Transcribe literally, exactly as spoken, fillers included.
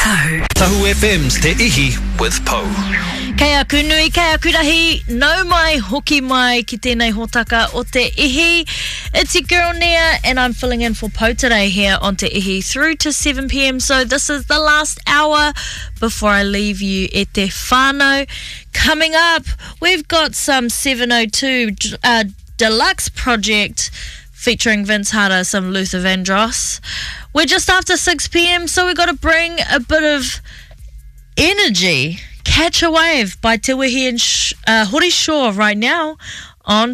Tahu. Tahu F M's Te Ihi with Pou. Kei aku nui, kei aku rahi, nau mai, hoki mai ki tēnei hōtaka o Te Ihi. It's your girl Nia, and I'm filling in for Pou today here on Te Ihi through to seven p m. So this is the last hour before I leave you e te whānau. Coming up, we've got some seven oh two uh, Deluxe Project featuring Vince Harder, some Luther Vandross. We're just after six p m, so we've got to bring a bit of energy. Catch a Wave by Te Wehi and Sh- uh, Hori Shaw right now on